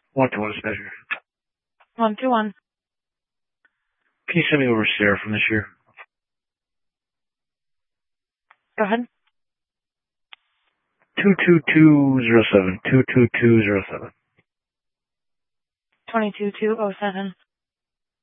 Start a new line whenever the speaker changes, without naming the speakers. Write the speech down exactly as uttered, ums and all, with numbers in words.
One to one special.
One two one.
Can you send me over Sarah from this year?
Go ahead.
Two two two zero seven. Two two two zero seven.
Twenty two two oh seven.